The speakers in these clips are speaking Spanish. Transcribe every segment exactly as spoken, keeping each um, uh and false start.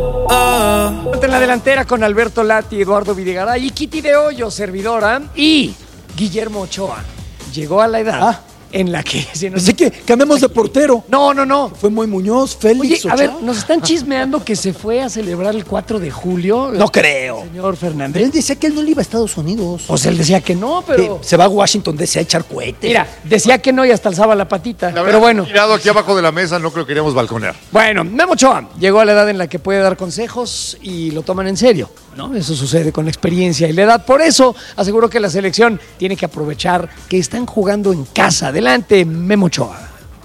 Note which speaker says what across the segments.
Speaker 1: Oh. En la delantera con Alberto Lati, Eduardo Videgaray y Kitty de Hoyo, servidora, y Guillermo Ochoa. Llegó a la edad ah. en la que...
Speaker 2: Se nos... Pensé que cambiamos de portero.
Speaker 1: No, no, no.
Speaker 2: Fue Moy Muñoz, Félix,
Speaker 1: Oye, a ver, nos están chismeando que se fue a celebrar el cuatro de julio.
Speaker 2: No creo.
Speaker 1: Señor Fernández.
Speaker 2: Pero él decía que él no le iba a Estados Unidos.
Speaker 1: Pues él decía que no, pero...
Speaker 2: Que se va a Washington D C a echar cohetes.
Speaker 1: Mira, decía que no y hasta alzaba la patita. La verdad, pero bueno.
Speaker 3: Tirado aquí abajo de la mesa, no creo que queríamos balconear.
Speaker 1: Bueno, Memo Ochoa llegó a la edad en la que puede dar consejos y lo toman en serio, ¿no? Eso sucede con la experiencia y la edad. Por eso aseguró que la selección tiene que aprovechar que están jugando en casa. Adelante, Memo Ochoa.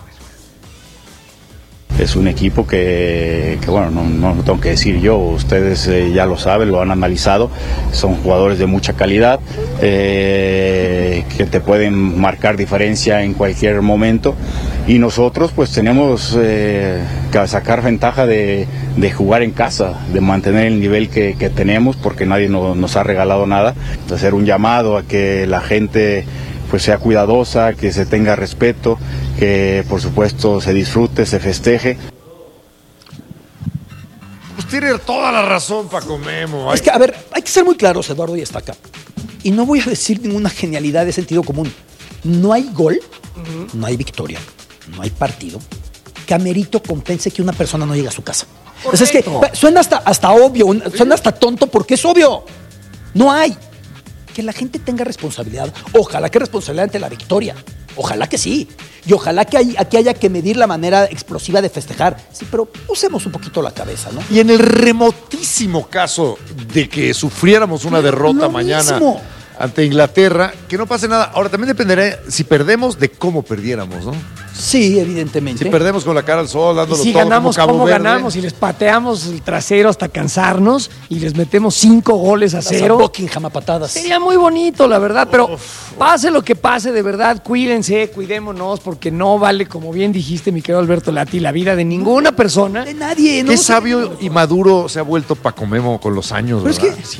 Speaker 4: Es un equipo que, que bueno, no, no lo tengo que decir yo, ustedes eh, ya lo saben, lo han analizado, son jugadores de mucha calidad, eh, que te pueden marcar diferencia en cualquier momento, y nosotros pues tenemos eh, que sacar ventaja de, de jugar en casa, de mantener el nivel que, que tenemos, porque nadie no, nos ha regalado nada, de hacer un llamado a que la gente pues sea cuidadosa, que se tenga respeto, que por supuesto se disfrute, se festeje.
Speaker 3: Pues tiene toda la razón, Paco Memo.
Speaker 2: Es que, a ver, hay que ser muy claros, Eduardo, y está acá. Y no voy a decir ninguna genialidad de sentido común. No hay gol, uh-huh. no hay victoria, no hay partido que a mérito compense que una persona no llegue a su casa. O sea, es que suena hasta, hasta obvio, suena hasta tonto porque es obvio. No hay. Que la gente tenga responsabilidad. Ojalá que responsabilidad ante la victoria. Ojalá que sí. Y ojalá que hay, aquí haya que medir la manera explosiva de festejar. Sí, pero usemos un poquito la cabeza, ¿no?
Speaker 3: Y en el remotísimo caso de que sufriéramos una derrota
Speaker 2: Lo
Speaker 3: mañana
Speaker 2: mismo.
Speaker 3: ante Inglaterra, que no pase nada. Ahora, también dependerá si perdemos de cómo perdiéramos, ¿no?
Speaker 2: Sí, evidentemente.
Speaker 3: Si perdemos con la cara al sol, dándolo
Speaker 1: y si
Speaker 3: todo
Speaker 1: ganamos,
Speaker 3: como Cabo
Speaker 1: ¿cómo
Speaker 3: Verde?
Speaker 1: ganamos? Y les pateamos el trasero hasta cansarnos y les metemos cinco goles a cero.
Speaker 2: A Buckingham a patadas.
Speaker 1: Sería muy bonito, la verdad, pero uf, pase lo que pase, de verdad, cuídense, cuidémonos, porque no vale, como bien dijiste, mi querido Alberto Lati, la vida de ninguna persona.
Speaker 2: De nadie. ¿No?
Speaker 3: Qué sabio y maduro se ha vuelto Paco Memo con los años,
Speaker 2: pero
Speaker 3: ¿verdad?
Speaker 2: Es que...
Speaker 3: Sí.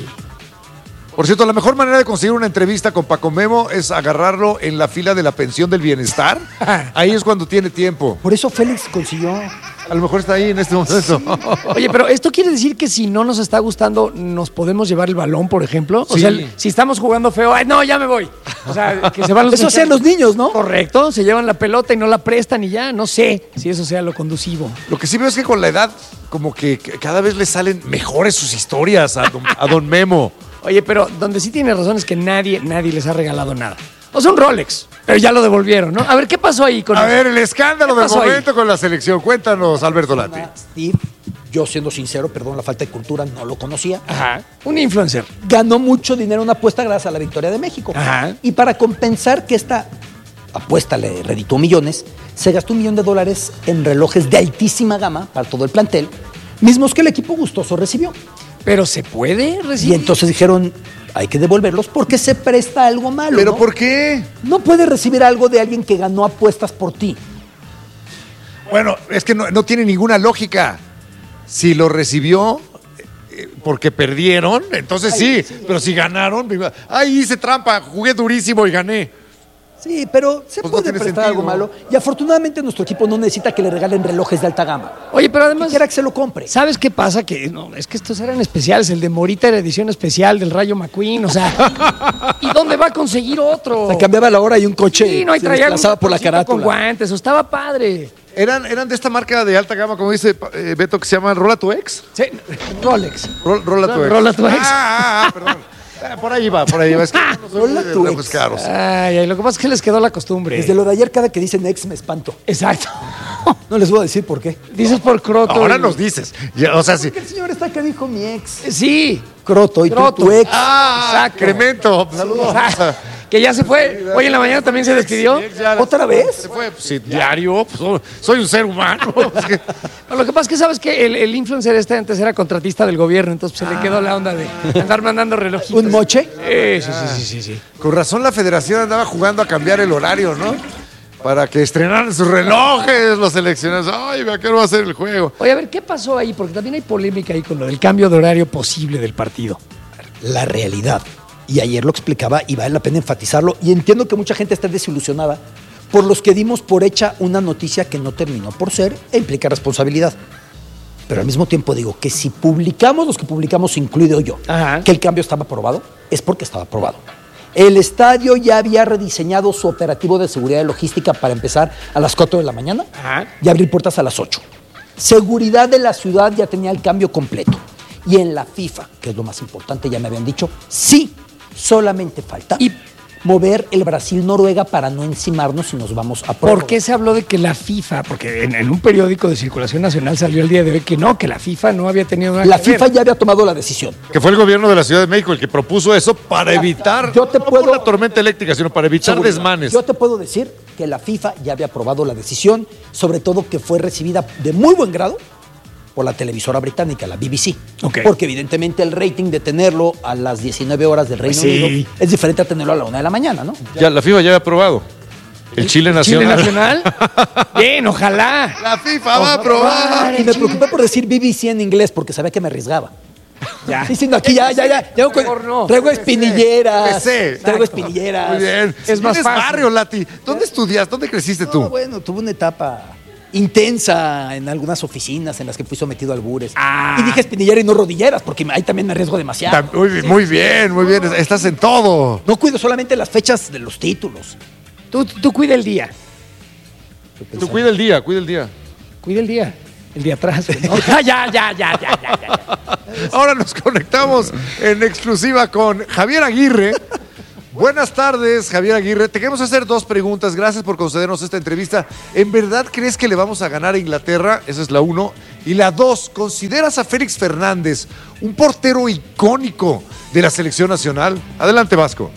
Speaker 3: Por cierto, la mejor manera de conseguir una entrevista con Paco Memo es agarrarlo en la fila de la pensión del bienestar. Ahí es cuando tiene tiempo.
Speaker 2: Por eso Félix consiguió.
Speaker 3: A lo mejor está ahí en este momento. Sí.
Speaker 1: Oye, pero esto quiere decir que si no nos está gustando, ¿nos podemos llevar el balón, por ejemplo? O
Speaker 3: sí.
Speaker 1: sea, si estamos jugando feo, ¡ay, no, ya me voy! O sea, que se van los
Speaker 2: Eso hacen los niños, ¿no?
Speaker 1: Correcto, se llevan la pelota y no la prestan y ya, no sé si eso sea lo conducivo.
Speaker 3: Lo que sí veo es que con la edad, como que cada vez le salen mejores sus historias a don, a don Memo.
Speaker 1: Oye, pero donde sí tiene razón es que nadie, nadie les ha regalado nada. O sea, un Rolex, pero ya lo devolvieron, ¿no? A ver, ¿qué pasó ahí con
Speaker 3: A
Speaker 1: eso?
Speaker 3: ver, el escándalo del momento
Speaker 1: ahí?
Speaker 3: con la selección. Cuéntanos, Alberto Lati.
Speaker 2: Steve, yo siendo sincero, perdón la falta de cultura, no lo conocía.
Speaker 1: Ajá, un influencer.
Speaker 2: Ganó mucho dinero en una apuesta gracias a la victoria de México.
Speaker 1: Ajá.
Speaker 2: Y para compensar que esta apuesta le reditó millones, se gastó un millón de dólares en relojes de altísima gama para todo el plantel, mismos que el equipo gustoso recibió.
Speaker 1: Pero ¿se puede recibir?
Speaker 2: Y entonces dijeron, hay que devolverlos porque se presta algo malo.
Speaker 3: ¿Pero
Speaker 2: ¿no?
Speaker 3: por qué?
Speaker 2: No puedes recibir algo de alguien que ganó apuestas por ti.
Speaker 3: Bueno, es que no, no tiene ninguna lógica. Si lo recibió eh, porque perdieron, entonces
Speaker 2: Ay,
Speaker 3: sí,
Speaker 2: sí.
Speaker 3: pero si ganaron, ay, hice trampa, jugué durísimo y gané.
Speaker 2: Sí, pero se
Speaker 3: Pues no
Speaker 2: puede
Speaker 3: tiene
Speaker 2: prestar
Speaker 3: sentido.
Speaker 2: algo malo. Y afortunadamente nuestro equipo no necesita que le regalen relojes de alta gama.
Speaker 1: Oye, pero además...
Speaker 2: Quiera que se lo compre.
Speaker 1: ¿Sabes qué pasa? Que no, es que estos eran especiales. El de Morita era edición especial del Rayo McQueen. O sea, ¿y dónde va a conseguir otro?
Speaker 2: Se cambiaba la hora y un coche
Speaker 1: Sí, no, y
Speaker 2: se
Speaker 1: traía un
Speaker 2: desplazaba por la
Speaker 1: cochecito
Speaker 2: carátula.
Speaker 1: con guantes. O estaba padre.
Speaker 3: Eran, eran de esta marca de alta gama, como dice eh, Beto, que se llama Rola tu Ex.
Speaker 1: Sí, Rolex.
Speaker 3: Rol- Rola tu Ex.
Speaker 1: Rola tu Ex.
Speaker 3: Ah, ah, ah, perdón. Ah, por ahí va, por ahí va. Es que no soy
Speaker 2: Rola
Speaker 3: de
Speaker 2: tu
Speaker 3: relojes
Speaker 2: Ex.
Speaker 3: caros.
Speaker 1: Ay, ay, lo que pasa es que les quedó la costumbre.
Speaker 2: Desde lo de ayer, cada que dicen ex me espanto.
Speaker 1: Exacto.
Speaker 2: No les voy a decir por qué.
Speaker 1: Dices por Croto.
Speaker 3: Ahora
Speaker 1: y-
Speaker 3: nos dices. Ya, o sea, sí.
Speaker 2: Porque el señor está que dijo mi ex.
Speaker 1: Sí.
Speaker 2: Croto, y tú,
Speaker 1: Croto.
Speaker 2: tu ex.
Speaker 3: Ah,
Speaker 1: Exacto.
Speaker 3: Cremento. Saludos.
Speaker 1: Que ya se fue. Hoy en la mañana también se despidió.
Speaker 2: ¿Otra vez?
Speaker 3: Se fue. Pues, sí, diario. Pues, soy- soy un ser humano.
Speaker 1: No, lo que pasa es que sabes que el, el influencer este antes era contratista del gobierno, entonces pues, se le quedó la onda de andar mandando relojitos.
Speaker 2: ¿Un moche?
Speaker 1: Eh, sí, sí, sí, sí, sí.
Speaker 3: Con razón la federación andaba jugando a cambiar el horario, ¿no? Para que estrenaran sus relojes los seleccionados. Ay, ¿a qué hora va a ser el juego?
Speaker 1: Oye, a ver, ¿qué pasó ahí? Porque también hay polémica ahí con lo del cambio de horario posible del partido.
Speaker 2: La realidad. Y ayer lo explicaba y vale la pena enfatizarlo. Y entiendo que mucha gente está desilusionada por los que dimos por hecha una noticia que no terminó por ser e implica responsabilidad. Pero al mismo tiempo digo que si publicamos, los que publicamos, incluido yo,
Speaker 1: Ajá.
Speaker 2: que el cambio estaba aprobado, es porque estaba aprobado. El estadio ya había rediseñado su operativo de seguridad y logística para empezar a las cuatro de la mañana
Speaker 1: Ajá.
Speaker 2: y abrir puertas a las ocho. Seguridad de la ciudad ya tenía el cambio completo. Y en la FIFA, que es lo más importante, ya me habían dicho, sí, solamente falta
Speaker 1: Y-
Speaker 2: mover el Brasil-Noruega para no encimarnos y nos vamos a prórroga.
Speaker 1: ¿Por qué se habló de que la FIFA, porque en, en un periódico de circulación nacional salió el día de hoy que no, que la FIFA no había tenido nada
Speaker 2: La
Speaker 1: que ver?
Speaker 2: FIFA ya había tomado la decisión.
Speaker 3: Que fue el gobierno de la Ciudad de México el que propuso eso para
Speaker 2: Mira,
Speaker 3: evitar,
Speaker 2: yo te
Speaker 3: no
Speaker 2: puedo-
Speaker 3: por la tormenta eléctrica, sino para evitar
Speaker 2: Seguridad.
Speaker 3: desmanes.
Speaker 2: Yo te puedo decir que la FIFA ya había aprobado la decisión, sobre todo que fue recibida de muy buen grado por la televisora británica, la B B C.
Speaker 1: Ok.
Speaker 2: Porque evidentemente el rating de tenerlo a las diecinueve horas del Reino
Speaker 1: Pues sí.
Speaker 2: Unido es diferente a tenerlo a la una de la mañana, ¿no?
Speaker 3: Ya, la FIFA ya había aprobado. El Chile
Speaker 1: ¿Chile
Speaker 3: Nacional.
Speaker 1: Nacional? Bien, ojalá.
Speaker 3: La FIFA va a aprobar.
Speaker 2: Y me preocupé por decir B B C en inglés porque sabía que me arriesgaba.
Speaker 1: Ya.
Speaker 2: Diciendo aquí ya, ya, ya. ya
Speaker 1: Mejor no.
Speaker 2: Traigo espinilleras.
Speaker 3: Empecé.
Speaker 2: Traigo
Speaker 1: Exacto.
Speaker 2: espinilleras.
Speaker 3: Muy bien.
Speaker 1: Es más
Speaker 3: Tienes
Speaker 1: fácil.
Speaker 3: barrio, Lati. ¿Dónde estudias? ¿Dónde creciste
Speaker 2: No,
Speaker 3: tú?
Speaker 2: bueno, tuve una etapa intensa en algunas oficinas en las que fui sometido a albures.
Speaker 1: Ah.
Speaker 2: Y dije espinillera y no rodilleras, porque ahí también me arriesgo demasiado.
Speaker 3: Tam- Muy, bien, muy bien, muy bien. Estás en todo.
Speaker 2: No cuido solamente las fechas de los títulos.
Speaker 1: Tú, tú cuida el día.
Speaker 3: Tú cuida el día, cuida el día.
Speaker 1: Cuida el día. El día atrás. ¿no? Ya, ya, ya, ya, ya, ya, ya.
Speaker 3: Ahora nos conectamos en exclusiva con Javier Aguirre. Buenas tardes, Javier Aguirre. Te queremos hacer dos preguntas. Gracias por concedernos esta entrevista. ¿En verdad crees que le vamos a ganar a Inglaterra? Esa es la uno. Y la dos, ¿consideras a Félix Fernández un portero icónico de la selección nacional? Adelante, Vasco.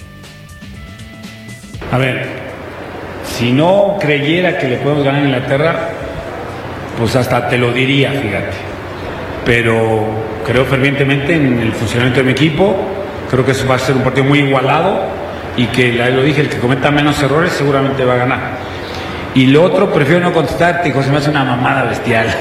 Speaker 5: A ver, si no creyera que le podemos ganar a Inglaterra, pues hasta te lo diría, fíjate. Pero creo fervientemente en el funcionamiento de mi equipo. Creo que eso va a ser un partido muy igualado y que, ya lo dije, el que cometa menos errores seguramente va a ganar. Y lo otro, prefiero no contestarte, José, me hace una mamada bestial.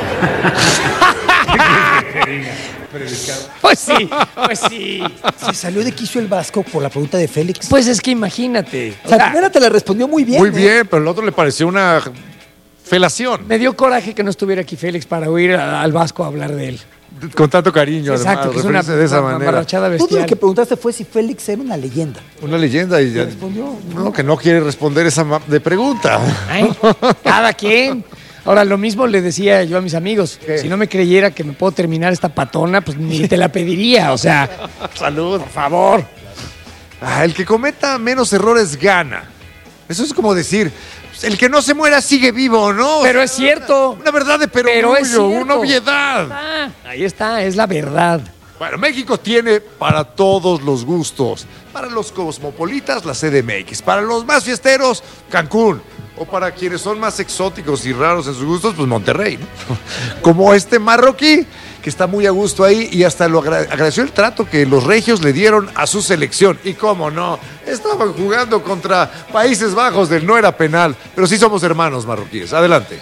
Speaker 1: Pues sí, pues sí.
Speaker 2: Se salió de quicio el Vasco por la pregunta de Félix.
Speaker 1: Pues es que imagínate. O
Speaker 2: la
Speaker 1: sea,
Speaker 2: primera te la respondió muy bien.
Speaker 3: Muy
Speaker 2: ¿eh?
Speaker 3: bien, pero el otro le pareció una felación.
Speaker 1: me dio coraje que no estuviera aquí Félix para oír a- al Vasco hablar de él.
Speaker 3: Con tanto cariño,
Speaker 1: Exacto,
Speaker 3: además,
Speaker 1: que es una,
Speaker 3: referirse de esa
Speaker 1: una
Speaker 3: manera.
Speaker 1: mamarrachada
Speaker 2: Todo
Speaker 1: bestial.
Speaker 2: lo que preguntaste fue si Félix era una leyenda.
Speaker 3: Una leyenda y ya. No, que no quiere responder esa ma- de pregunta.
Speaker 1: Ay, cada quien. Ahora, lo mismo le decía yo a mis amigos.
Speaker 3: ¿Qué?
Speaker 1: Si no me creyera que me puedo terminar esta patona, pues ni te la pediría. O sea,
Speaker 3: Salud.
Speaker 1: por favor.
Speaker 3: Ah, el que cometa menos errores gana. Eso es como decir, el que no se muera sigue vivo, ¿no?
Speaker 1: Pero es cierto.
Speaker 3: Una verdad de
Speaker 1: Pero es
Speaker 3: perogrullo,
Speaker 1: cierto.
Speaker 3: una obviedad.
Speaker 1: Ah, ahí está, es la verdad.
Speaker 3: Bueno, México tiene para todos los gustos. Para los cosmopolitas, la C D M X. Para los más fiesteros, Cancún. O para quienes son más exóticos y raros en sus gustos, pues Monterrey, ¿no? Como este marroquí, que está muy a gusto ahí y hasta lo agra- agradeció el trato que los regios le dieron a su selección. Y cómo no, estaban jugando contra Países Bajos del no era penal, pero sí somos hermanos marroquíes. Adelante.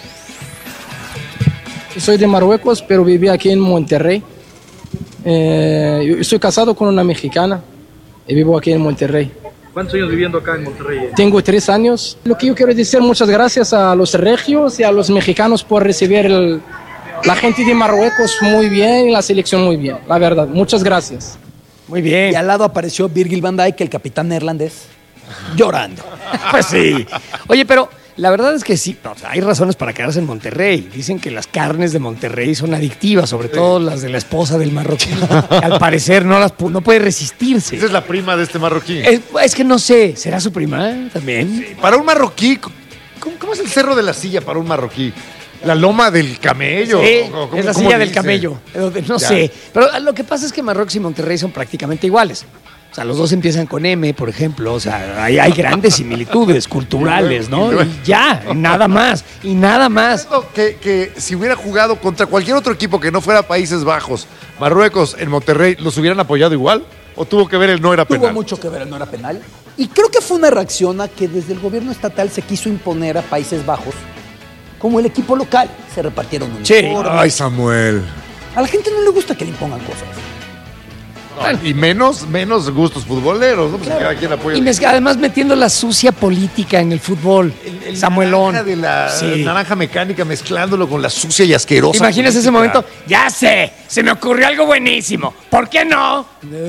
Speaker 6: Soy de Marruecos, pero viví aquí en Monterrey. Eh, yo estoy casado con una mexicana y vivo aquí en Monterrey.
Speaker 7: ¿Cuántos años viviendo acá en Monterrey?
Speaker 6: Tengo tres años. Lo que yo quiero decir, muchas gracias a los regios y a los mexicanos por recibir el- la gente de Marruecos muy bien y la selección muy bien. La verdad, muchas gracias.
Speaker 1: Muy
Speaker 2: Y
Speaker 1: bien.
Speaker 2: al lado apareció Virgil van Dijk, el capitán neerlandés, llorando.
Speaker 1: Pues sí. Oye, pero la verdad es que sí, o sea, hay razones para quedarse en Monterrey. Dicen que las carnes de Monterrey son adictivas, sobre todo las de la esposa del marroquí. Al parecer no las pu- no puede resistirse.
Speaker 3: Esa es la prima de este marroquí.
Speaker 1: Es, es que no sé, ¿será su prima eh, también?
Speaker 3: Para un marroquí, ¿cómo, cómo es el cerro de la silla para un marroquí? ¿La loma del camello?
Speaker 1: Sí,
Speaker 3: ¿O cómo-
Speaker 1: es la
Speaker 3: cómo
Speaker 1: silla del
Speaker 3: dice?
Speaker 1: camello. eh, No
Speaker 3: Ya.
Speaker 1: sé. Pero lo que pasa es que Marruecos y Monterrey son prácticamente iguales. O sea, los dos empiezan con M, por ejemplo. O sea, hay, hay grandes similitudes culturales, ¿no? Y ya, nada más. Y nada más.
Speaker 3: Que, que si hubiera jugado contra cualquier otro equipo que no fuera Países Bajos, Marruecos en Monterrey, ¿los hubieran apoyado igual? ¿O tuvo que ver el no era
Speaker 2: Tuvo
Speaker 3: penal?
Speaker 2: mucho que ver el no era penal. Y creo que fue una reacción a que desde el gobierno estatal se quiso imponer a Países Bajos como el equipo local. Se repartieron
Speaker 1: Sí.
Speaker 2: uniformes.
Speaker 3: Ay, Samuel.
Speaker 2: A la gente no le gusta que le impongan cosas.
Speaker 3: No, y menos, menos gustos futboleros, ¿no? Pues cada quien apoya.
Speaker 1: Y mezcla, además metiendo la sucia política en el fútbol. El, el Samuelón.
Speaker 3: Naranja de la
Speaker 1: Sí.
Speaker 3: naranja mecánica mezclándolo con la sucia y asquerosa.
Speaker 1: Imagínese ese
Speaker 3: política.
Speaker 1: momento. Ya sé, se me ocurrió algo buenísimo. ¿Por qué no?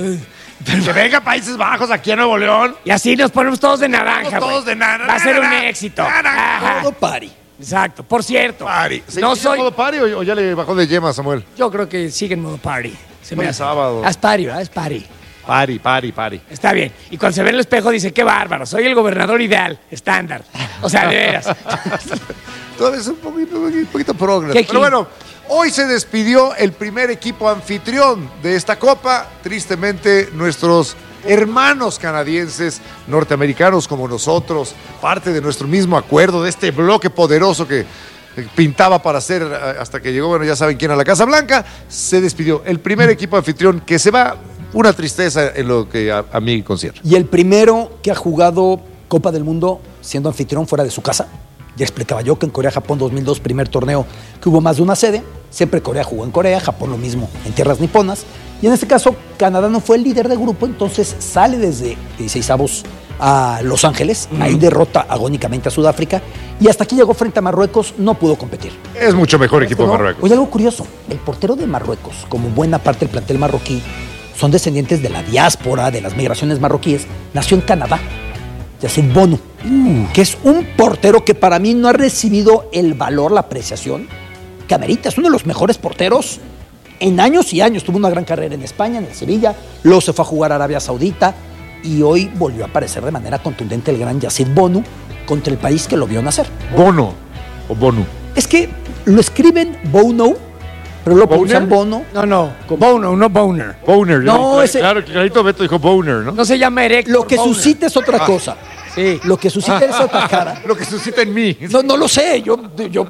Speaker 3: Que venga a Países Bajos, aquí a Nuevo León.
Speaker 1: Y así nos ponemos todos de naranja.
Speaker 3: Todos
Speaker 1: güey.
Speaker 3: de naranja.
Speaker 1: Va a ser un
Speaker 3: Naranja.
Speaker 1: éxito.
Speaker 3: Naranja.
Speaker 1: Ajá.
Speaker 2: Todo pari.
Speaker 1: Exacto. Por cierto,
Speaker 3: Pari. ¿Se
Speaker 1: no
Speaker 3: sigue
Speaker 1: soy.
Speaker 3: en modo pari o, o ya le bajó de yema, Samuel?
Speaker 1: Yo creo que sigue en modo party. Se me
Speaker 3: Hoy
Speaker 1: hace.
Speaker 3: sábado.
Speaker 1: Haz party, ¿verdad? Es party.
Speaker 3: Pari, pari, pari.
Speaker 1: Está bien. Y cuando se ve en el espejo dice, qué bárbaro, soy el gobernador ideal, estándar. O sea, de veras.
Speaker 3: Todavía es un poquito, un poquito progreso.
Speaker 1: ¿Qué
Speaker 3: Pero
Speaker 1: qui-
Speaker 3: bueno, hoy se despidió el primer equipo anfitrión de esta Copa. Tristemente, nuestros hermanos canadienses, norteamericanos como nosotros, parte de nuestro mismo acuerdo, de este bloque poderoso que eh, pintaba para ser eh, hasta que llegó, bueno, ya saben quién, a la Casa Blanca, se despidió. El primer equipo anfitrión que se va, una tristeza en lo que a, a mí concierne.
Speaker 2: Y el primero que ha jugado Copa del Mundo siendo anfitrión fuera de su casa. Ya explicaba yo que en Corea-Japón dos mil dos, primer torneo que hubo más de una sede. Siempre Corea jugó en Corea, Japón lo mismo en tierras niponas. Y en este caso, Canadá no fue el líder de grupo, entonces sale desde dieciseisavos a Los Ángeles. Mm. Ahí derrota agónicamente a Sudáfrica. Y hasta aquí llegó frente a Marruecos, no pudo competir.
Speaker 3: Es mucho mejor equipo de
Speaker 2: ¿No?
Speaker 3: Marruecos.
Speaker 2: Oye, algo curioso. El portero de Marruecos, como buena parte del plantel marroquí, son descendientes de la diáspora, de las migraciones marroquíes. Nació en Canadá. Yacine Bono, uh, que es un portero que para mí no ha recibido el valor, la apreciación que amerita. Es uno de los mejores porteros en años y años. Tuvo una gran carrera en España, en el Sevilla, luego se fue a jugar a Arabia Saudita y hoy volvió a aparecer de manera contundente el gran Yacine Bono contra el país que lo vio nacer.
Speaker 3: Bono o Bonu.
Speaker 2: Es que lo escriben Bono, pero lo pronuncian Bono.
Speaker 1: No, no, Boner, no Boner.
Speaker 3: Boner.
Speaker 2: No,
Speaker 3: ¿no?
Speaker 2: ese-
Speaker 3: Claro, que Clarito Beto dijo Boner, ¿no?
Speaker 1: No se llama Erector.
Speaker 2: Lo que
Speaker 1: Boner.
Speaker 2: suscita es otra cosa.
Speaker 1: Sí.
Speaker 2: Lo que suscita es otra cara.
Speaker 3: Lo que suscita en mí.
Speaker 2: No, no lo sé, yo, yo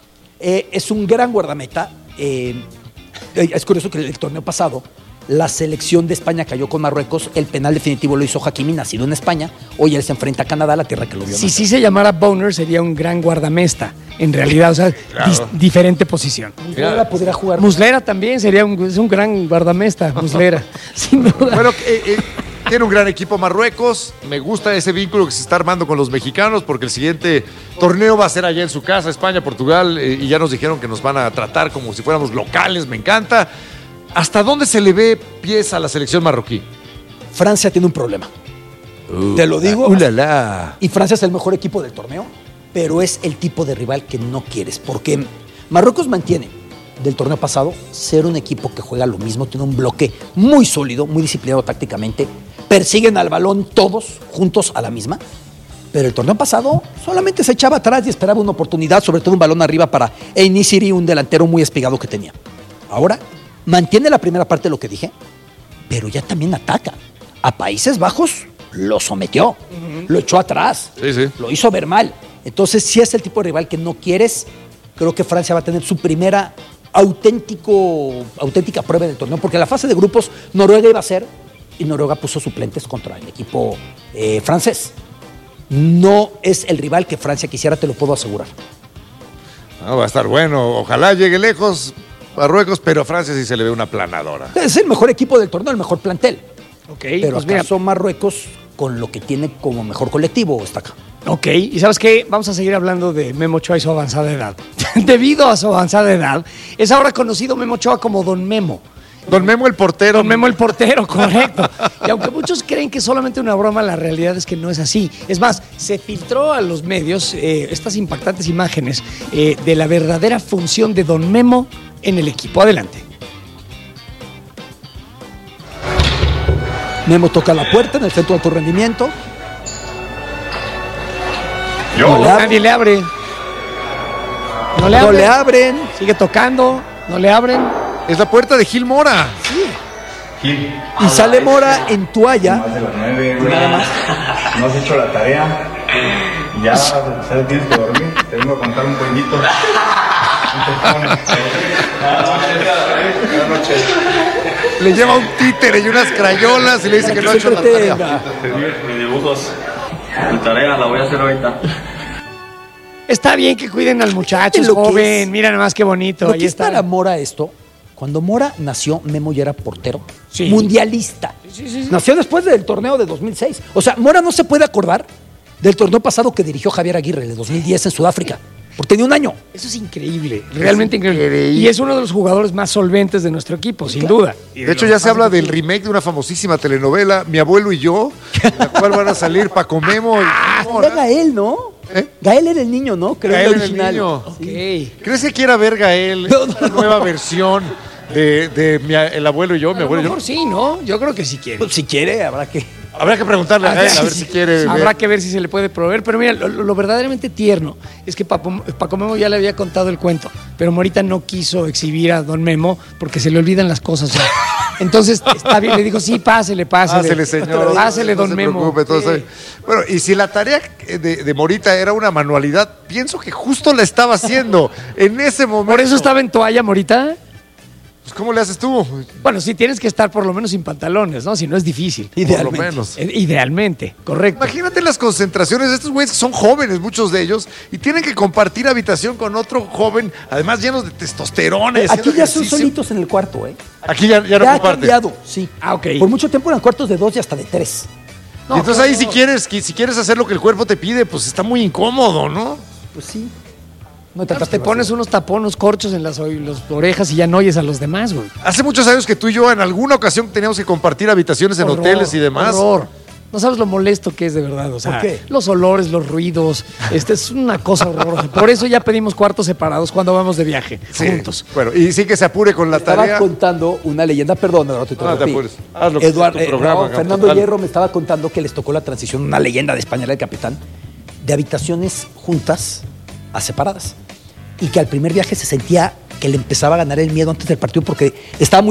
Speaker 2: eh, es un gran guardameta. eh, es curioso que el torneo pasado la selección de España cayó con Marruecos, el penal definitivo lo hizo Hakimi, nacido en España. Hoy él se enfrenta a Canadá, la tierra que lo vio.
Speaker 1: Si
Speaker 2: nacer.
Speaker 1: sí se llamara Boner, sería un gran guardamesta. En realidad, o sea,
Speaker 3: Claro.
Speaker 1: dis- diferente posición.
Speaker 2: Muslera podría jugar.
Speaker 1: Muslera también sería un, es un gran guardamesta, Muslera. Sin duda.
Speaker 3: Bueno, eh, eh, tiene un gran equipo Marruecos. Me gusta ese vínculo que se está armando con los mexicanos porque el siguiente torneo va a ser allá en su casa, España, Portugal, eh, y ya nos dijeron que nos van a tratar como si fuéramos locales. Me encanta. ¿Hasta dónde se le ve pies a la selección marroquí?
Speaker 2: Francia tiene un problema. Te lo digo.
Speaker 3: Uh, la, la.
Speaker 2: Y Francia es el mejor equipo del torneo, pero es el tipo de rival que no quieres, porque Marruecos mantiene del torneo pasado ser un equipo que juega lo mismo, tiene un bloque muy sólido, muy disciplinado tácticamente, persiguen al balón todos juntos a la misma, pero el torneo pasado solamente se echaba atrás y esperaba una oportunidad, sobre todo un balón arriba para Enisiri, un delantero muy espigado que tenía. Ahora mantiene la primera parte de lo que dije, pero ya también ataca. A Países Bajos lo sometió, uh-huh. lo echó atrás,
Speaker 3: Sí, sí.
Speaker 2: lo hizo ver mal. Entonces, si es el tipo de rival que no quieres, creo que Francia va a tener su primera auténtico, auténtica prueba en el torneo, porque la fase de grupos Noruega iba a ser, y Noruega puso suplentes contra el equipo eh, francés. No es el rival que Francia quisiera, te lo puedo asegurar.
Speaker 3: No, va a estar bueno. Ojalá llegue lejos Marruecos, pero a Francia sí se le ve una planadora.
Speaker 2: Es el mejor equipo del torneo, el mejor plantel.
Speaker 1: Ok,
Speaker 2: Pero
Speaker 1: pues mira,
Speaker 2: acaso Marruecos, con lo que tiene como mejor colectivo, está acá.
Speaker 1: ok, y ¿sabes qué? Vamos a seguir hablando de Memo Ochoa y su avanzada edad. Debido a su avanzada edad, es ahora conocido Memo Ochoa como Don Memo.
Speaker 3: Don Memo el portero.
Speaker 1: Don Memo el portero, correcto. Y aunque muchos creen que es solamente una broma, la realidad es que no es así. Es más, se filtró a los medios eh, estas impactantes imágenes eh, de la verdadera función de Don Memo en el equipo. Adelante.
Speaker 2: Memo toca la puerta en el centro de alto rendimiento.
Speaker 3: Yo.
Speaker 2: No le abre.
Speaker 1: Nadie le abre. No le
Speaker 2: No
Speaker 1: abre.
Speaker 2: le abren.
Speaker 1: Sigue tocando. No le abren.
Speaker 3: Es la puerta de Gil Mora.
Speaker 2: Y sale Mora en toalla.
Speaker 8: Más de las nueve, güey. Nada más. No has hecho la tarea. Ya, ¿sabes? Tienes que dormir. Te vengo a contar un cuentito. No te pones. Buenas noches.
Speaker 3: Le lleva un títere y unas crayolas y le dice que no ha hecho la
Speaker 2: Siempre
Speaker 3: tarea.
Speaker 2: tenga.
Speaker 7: Mis dibujos. Mi tarea la voy a hacer ahorita.
Speaker 1: Está bien que cuiden al muchacho, es
Speaker 2: Lo que
Speaker 1: joven.
Speaker 2: es-
Speaker 1: Mira nada más qué bonito.
Speaker 2: Lo
Speaker 1: Ahí
Speaker 2: que es
Speaker 1: está.
Speaker 2: para Mora esto, Cuando Mora nació, Memo ya era portero.
Speaker 1: Sí.
Speaker 2: Mundialista.
Speaker 1: Sí, sí, sí.
Speaker 2: Nació después del torneo de dos mil seis. O sea, Mora no se puede acordar del torneo pasado que dirigió Javier Aguirre, el de dos mil diez en Sudáfrica. Porque tenía un año.
Speaker 1: Eso es increíble, realmente increíble. Y es uno de los jugadores más solventes de nuestro equipo, sin duda. Y
Speaker 3: De hecho, ya se habla del remake de una famosísima telenovela, Mi abuelo y yo, en la cual van a salir Paco Memo y
Speaker 2: Era Gael, ¿no?
Speaker 3: ¿Eh?
Speaker 2: Gael era el niño, ¿no? Creo
Speaker 3: Gael
Speaker 2: el
Speaker 3: era el
Speaker 2: original.
Speaker 3: niño.
Speaker 1: Ok.
Speaker 3: ¿Crees que quiera ver Gael
Speaker 2: No, no,
Speaker 3: esta
Speaker 2: no.
Speaker 3: nueva versión de, de mi a- el abuelo y yo, mi
Speaker 1: A lo
Speaker 3: abuelo y yo?
Speaker 1: mejor sí, ¿no? Yo creo que sí quiere.
Speaker 2: Pues, si quiere, habrá que...
Speaker 3: Habrá que preguntarle a Gael a ver si quiere.
Speaker 1: Habrá
Speaker 3: ver.
Speaker 1: que ver si se le puede proveer. Pero mira, lo, lo verdaderamente tierno es que Papo- Paco Memo ya le había contado el cuento, pero Morita no quiso exhibir a don Memo porque se le olvidan las cosas ya. Entonces, está bien, le dijo, sí, pásele, pásele.
Speaker 3: Pásele, señor.
Speaker 1: Pásele, don
Speaker 3: No se
Speaker 1: Memo.
Speaker 3: preocupe, todo
Speaker 1: Sí.
Speaker 3: está bien. Bueno, y si la tarea de, de Morita era una manualidad, pienso que justo la estaba haciendo en ese momento.
Speaker 1: Por eso estaba en toalla, Morita.
Speaker 3: Pues, ¿cómo le haces tú?
Speaker 1: Bueno, sí tienes que estar por lo menos sin pantalones, ¿no? Si no es difícil.
Speaker 3: Por lo
Speaker 2: Idealmente.
Speaker 3: menos.
Speaker 1: Eh, Idealmente, correcto.
Speaker 3: Imagínate las concentraciones de estos güeyes que son jóvenes, muchos de ellos, y tienen que compartir habitación con otro joven, además llenos de testosterona. y
Speaker 2: Aquí
Speaker 3: haciendo
Speaker 2: ya son
Speaker 3: ejercicio.
Speaker 2: solitos en el cuarto, ¿eh?
Speaker 3: Aquí ya, ya no
Speaker 2: Ya ha
Speaker 3: comparten.
Speaker 2: cambiado, sí.
Speaker 1: Ah, ok.
Speaker 2: Por mucho tiempo eran cuartos de dos y hasta de tres.
Speaker 3: Y entonces ahí si quieres, que- si quieres hacer lo que el cuerpo te pide, pues está muy incómodo, ¿no?
Speaker 2: Pues sí. No hay
Speaker 1: Pues
Speaker 2: tantas
Speaker 1: te pones unos tapones corchos en las, o- las orejas y ya no oyes a los demás, güey.
Speaker 3: Hace muchos años que tú y yo en alguna ocasión teníamos que compartir habitaciones en
Speaker 1: Horror,
Speaker 3: hoteles y demás.
Speaker 1: Horror. No sabes lo molesto que es de verdad. O sea,
Speaker 2: ¿Por qué?
Speaker 1: los olores, los ruidos. Este es una cosa horrorosa. Por eso ya pedimos cuartos separados cuando vamos de viaje,
Speaker 3: Sí.
Speaker 1: juntos.
Speaker 3: Bueno, y sí que se apure con la
Speaker 2: Estaba
Speaker 3: tarea.
Speaker 2: contando una leyenda, perdón, no te
Speaker 3: No te
Speaker 2: interrumpí.
Speaker 3: apures. Haz lo que
Speaker 2: Eduardo,
Speaker 3: sea tu
Speaker 2: eh,
Speaker 3: programa,
Speaker 2: no, Fernando
Speaker 3: total.
Speaker 2: Hierro me estaba contando que les tocó la transición, una leyenda de España, era el capitán, de habitaciones juntas a separadas. Y que al primer viaje se sentía que le empezaba a ganar el miedo antes del partido porque estaba muy